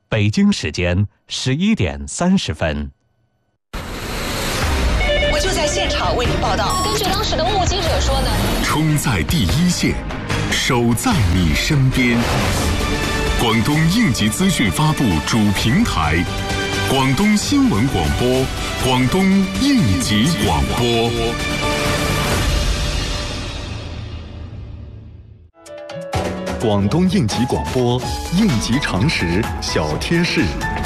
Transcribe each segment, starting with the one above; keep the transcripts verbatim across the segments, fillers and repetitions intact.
北京时间十一点三十分。 我就在现场为您报道。 根据当时的目击者说呢， 冲在第一线，守在你身边。广东应急资讯发布主平台，广东新闻广播，广东应急广播。 广东应急广播，应急常识小贴士。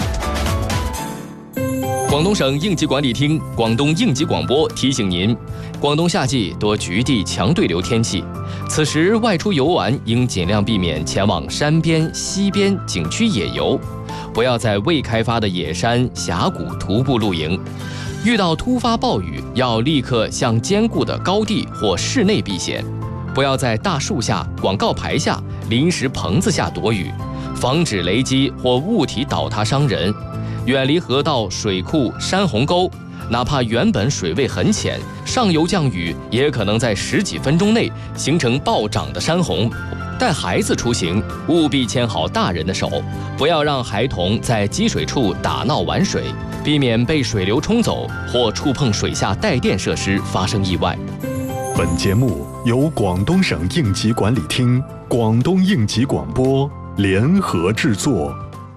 广东省应急管理厅、广东应急广播提醒您：广东夏季多局地强对流天气，此时外出游玩应尽量避免前往山边、溪边景区野游，不要在未开发的野山、峡谷徒步露营。遇到突发暴雨，要立刻向坚固的高地或室内避险，不要在大树下、广告牌下、临时棚子下躲雨，防止雷击或物体倒塌伤人。远离河道、水库、山洪沟，哪怕原本水位很浅，上游降雨也可能在十几分钟内形成暴涨的山洪。带孩子出行，务必牵好大人的手，不要让孩童在积水处打闹玩水，避免被水流冲走或触碰水下带电设施发生意外。 本节目由广东省应急管理厅、广东应急广播联合制作。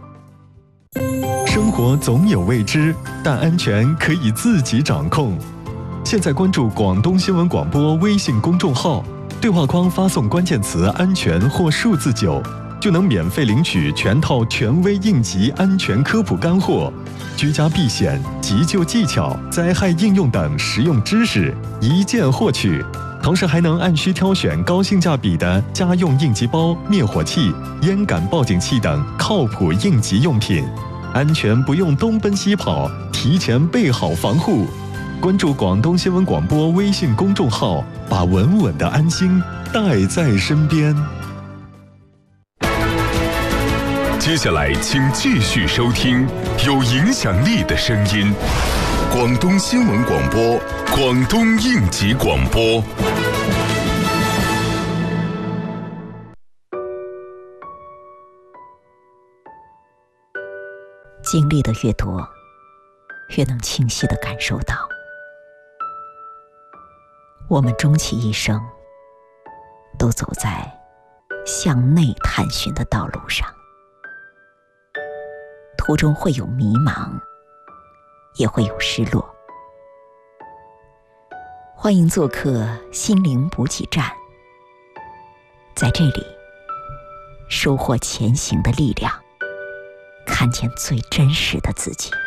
生活总有未知，但安全可以自己掌控。现在关注广东新闻广播微信公众号，对话框发送关键词“安全”或数字九，就能免费领取全套权威应急安全科普干货、居家避险、急救技巧、灾害应用等实用知识，一键获取。同时还能按需挑选高性价比的家用应急包、灭火器、烟感报警器等靠谱应急用品。安全不用东奔西跑，提前备好防护。关注广东新闻广播微信公众号，把稳稳的安心带在身边。 接下来请继续收听有影响力的声音，广东新闻广播，广东应急广播。 经历的越多，越能清晰地感受到，我们终其一生都走在向内探寻的道路上，途中会有迷茫，也会有失落。欢迎做客心灵补给站，在这里收获前行的力量，看见最真实的自己。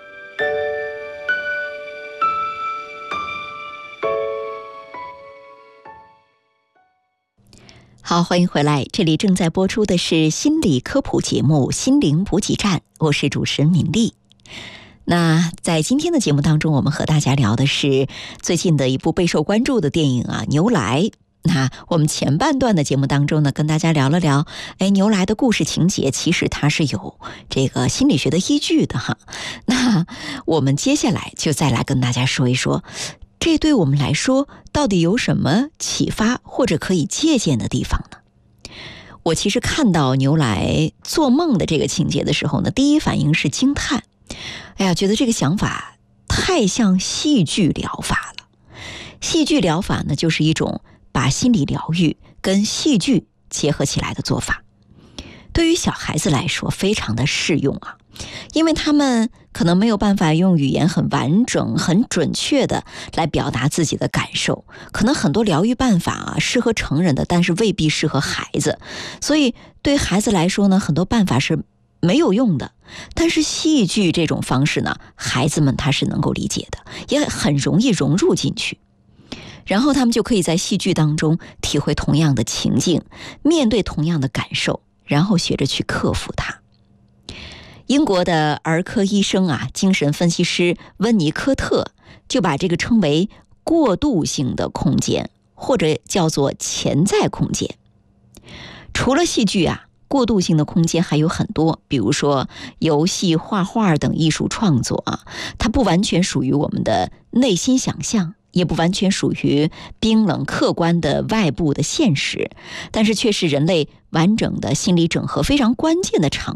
好，欢迎回来，这里正在播出的是心理科普节目《心灵补给站》，我是主持人敏丽。那在今天的节目当中，我们和大家聊的是最近的一部备受关注的电影啊，《牛来》。那我们前半段的节目当中呢，跟大家聊了聊，哎，牛来的故事情节其实它是有这个心理学的依据的哈。那我们接下来就再来跟大家说一说，这对我们来说到底有什么启发或者可以借鉴的地方呢？我其实看到牛来做梦的这个情节的时候呢，第一反应是惊叹，哎呀，觉得这个想法太像戏剧疗法了。戏剧疗法呢，就是一种把心理疗愈跟戏剧结合起来的做法，对于小孩子来说非常的适用啊，因为他们可能没有办法用语言很完整、很准确的来表达自己的感受，可能很多疗愈办法啊适合成人的，但是未必适合孩子，所以对孩子来说呢，很多办法是没有用的。但是戏剧这种方式呢，孩子们他是能够理解的，也很容易融入进去。然后他们就可以在戏剧当中体会同样的情境，面对同样的感受，然后学着去克服它。英国的儿科医生啊，精神分析师温尼科特就把这个称为过渡性的空间，或者叫做潜在空间。除了戏剧啊，过渡性的空间还有很多，比如说游戏、画画等艺术创作啊，它不完全属于我们的内心想象，也不完全属于冰冷客观的外部的现实，但是却是人类完整的心理整合非常关键的场域。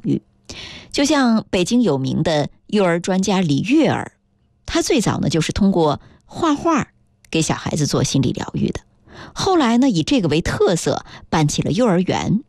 就像北京有名的幼儿专家李月儿，他最早呢就是通过画画给小孩子做心理疗愈的，后来呢以这个为特色办起了幼儿园，